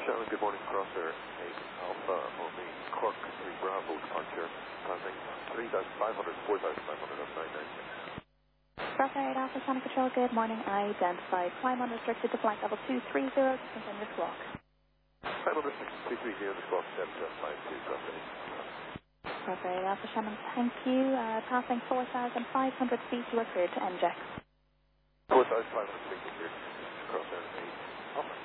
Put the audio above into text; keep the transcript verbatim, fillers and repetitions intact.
Shannon, good morning, Crossair eight Alpha on the Cork three Bravo departure, passing three thousand five hundred, four thousand five hundred and nine ninety-six. Crossair eight Alpha, Sonic Control, good morning. Identified. Climb unrestricted to flight level two three zero to continue squawk. Climb unrestricted two three zero to squawk seven seven five two, Crossair eight. Crossair eight Alpha, Shannon, thank you. Uh, passing four thousand five hundred feet, you are cleared to inject. four thousand five hundred feet, Crossair eight Alpha.